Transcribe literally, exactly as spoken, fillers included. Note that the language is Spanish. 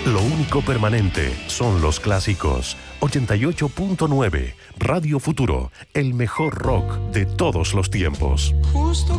Lo único permanente son los clásicos. ochenta y ocho punto nueve Radio Futuro, el mejor rock de todos los tiempos. Justo